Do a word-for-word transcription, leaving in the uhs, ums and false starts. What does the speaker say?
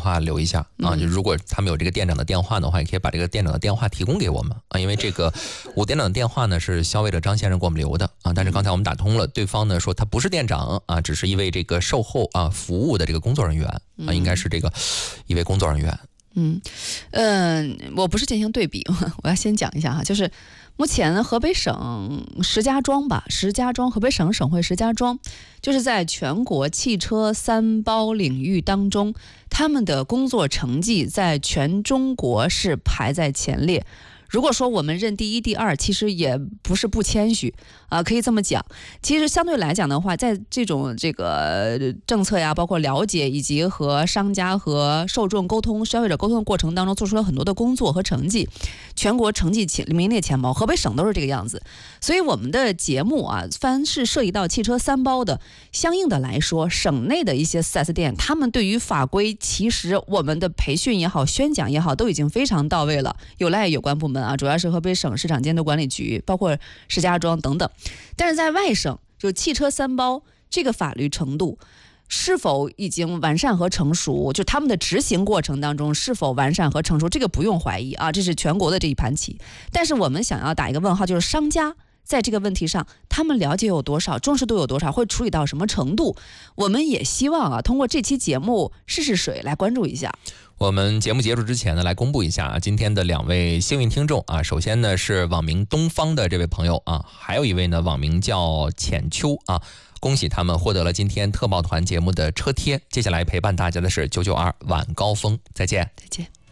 话留一下啊，就如果他们有这个店长的电话的话，也可以把这个店长的电话提供给我们啊，因为这个吴店长的电话呢是消费者张先生给我们留的啊，但是刚才我们打通了，对方呢说他不是店长啊，只是一位这个售后啊服务的这个工作人员啊，应该是这个一位工作人员。 嗯，嗯、呃，我不是进行对比，我要先讲一下哈，就是目前河北省石家庄吧，石家庄河北省省会石家庄，就是在全国汽车三包领域当中，他们的工作成绩在全中国是排在前列。如果说我们认第一、第二，其实也不是不谦虚啊、呃，可以这么讲。其实相对来讲的话，在这种这个政策呀，包括了解以及和商家和受众沟通、消费者沟通的过程当中，做出了很多的工作和成绩，全国成绩前名列前茅，河北省都是这个样子。所以我们的节目啊，凡是涉及到汽车三包的，相应的来说，省内的一些 四 S 店，他们对于法规，其实我们的培训也好、宣讲也好，都已经非常到位了，有赖有关部门啊，主要是河北省市场监督管理局，包括石家庄等等。但是在外省，就汽车三包这个法律程度是否已经完善和成熟，就他们的执行过程当中是否完善和成熟，这个不用怀疑啊，这是全国的这一盘棋。但是我们想要打一个问号，就是商家在这个问题上，他们了解有多少，重视度有多少，会处理到什么程度？我们也希望啊，通过这期节目试试水，来关注一下。 我们节目结束之前呢，来公布一下啊，今天的两位幸运听众啊，首先呢是网名东方的这位朋友啊，还有一位呢网名叫浅秋啊，恭喜他们获得了今天特报团节目的车贴。接下来陪伴大家的是九九二晚高峰，再见， 再见。